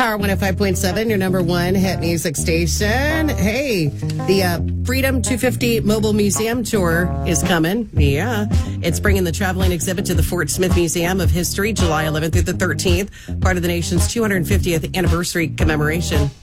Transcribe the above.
Power 105.7, your number one hit music station. Hey, the Freedom 250 Mobile Museum Tour is coming. Yeah. It's bringing the traveling exhibit to the Fort Smith Museum of History, July 11th through the 13th, part of the nation's 250th anniversary commemoration.